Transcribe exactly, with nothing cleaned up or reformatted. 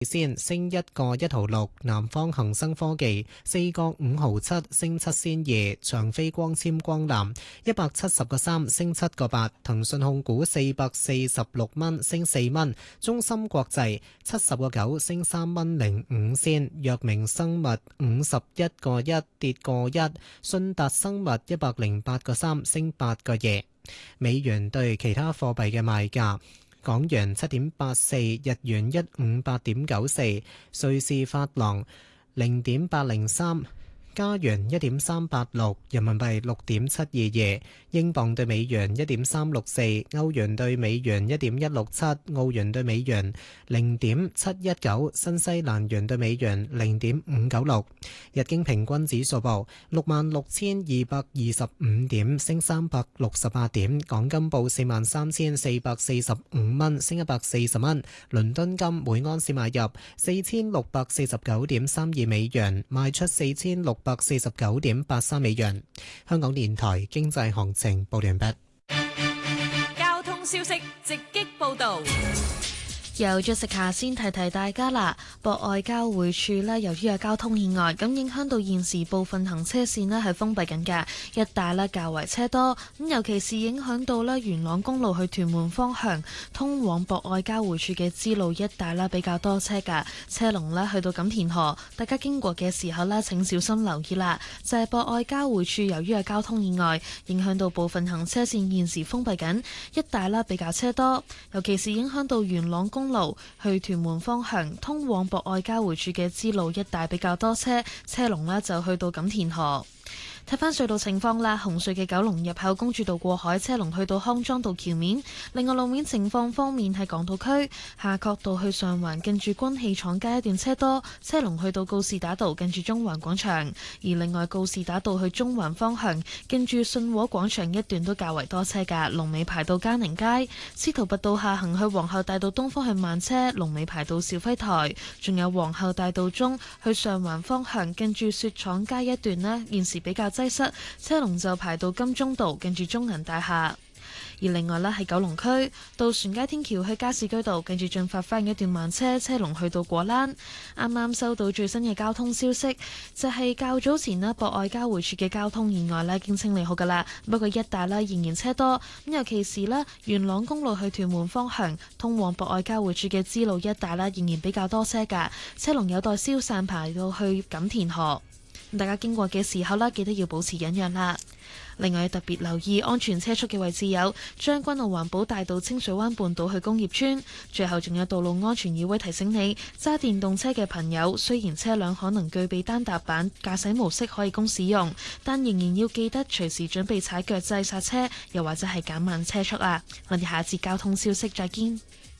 線升一個一毫六，南方恒生科技四個五毫七，升七仙二，長飛光纖光纜一百七十個三，升七個八，騰訊控股四百四十六蚊，升四蚊，中芯國際七十個九，升三蚊零五仙，藥明生物五十一個一，跌個一，信達生物一百零八個三，升八個二。美元對其他貨幣嘅賣價。港元七點八四，日元一五八點九四，瑞士法郎零點八零三，加元一點三八六，人民幣六點七二二，英鎊對美元一點三六四，歐元對美元一點一六七，澳元對美元零點七一九，新西蘭元對美元零點五九六。日經平均指數報六萬六千二百二十五點，升三百六十八點。港金報四萬三千四百四十五蚊，升一百四十蚊。倫敦金每安士買入四千六百四十九點三二美元，賣出四千六百四十九點八三美元。香港電台經濟行情報完畢。 交通消息直擊報道。 由咗食下先提提大家啦，博愛交匯處呢，由於有交通意外，咁影響到現時部分行車線呢係封閉緊㗎，一帶呢較為車多，咁尤其是影響到呢元朗公路去屯門方向，通往博愛交匯處嘅支路一帶呢比較多車㗎，車龍呢去到錦田河，大家經過嘅時候呢請小心留意啦。就係博愛交匯處由於有交通意外，影響到部分行車線現時封閉緊，一帶呢比較車多，尤其是影響到元朗公路路去屯門方向通往博愛交匯處嘅支路一帶比較多車，車龍呢就去到錦田河。睇返隧道情況啦，紅隧嘅九龍入口公主道過海車龍去到康莊道橋面。另外路面情況方面，喺港島區夏慤道去上環近住軍器廠街一段車多，車龍去到告士打道近住中環廣場。而另外告士打道去中環方向近住信和廣場一段都較為多車㗎，龍尾排到嘉寧街。司徒拔道下行去皇后大道東方向慢車，龍尾排到肇輝台。仲有皇后大道中去上環方向近住雪廠街一段呢，現時比較擠塞，車龍就排到金鐘道，近住中銀大廈。而另外呢，喺九龍區渡船街天橋去加士居道，近住進發翻一段慢車，車龍去到果欄。啱啱收到最新嘅交通消息，就係、是、較早前呢博愛交匯處嘅交通意外呢已經清理好噶啦，不過一帶呢仍然車多，咁尤其是呢元朗公路去屯門方向通往博愛交匯處嘅支路一帶呢仍然比較多車噶，車龍有待消散排到去錦田河。大家經過嘅時候呢，記得要保持忍讓啦。另外特別留意安全車速嘅位置有將軍澳環保大道清水灣半島去工業村。最後仲有道路安全議會提醒你，揸電動車嘅朋友，雖然車輛可能具備單踏板駕駛模式可以供使用，但仍然要記得隨時準備踩腳掣剎車，又或者係減慢車速啊。我哋下一節交通消息再見。